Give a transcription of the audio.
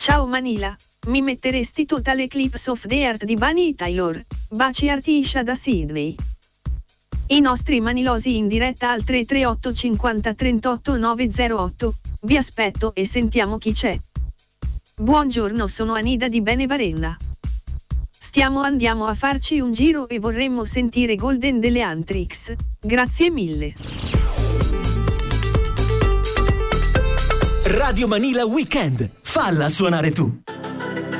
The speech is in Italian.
Ciao Manila, mi metteresti Total Eclipse of the Heart di Bunny Taylor, baci Artiscia da Sydney. I nostri manilosi in diretta al 338 50 38 908, vi aspetto e sentiamo chi c'è. Buongiorno, sono Anida di Benevarenna. Andiamo a farci un giro e vorremmo sentire Golden delle Antrix, grazie mille. Radio Manila Weekend, falla suonare tu.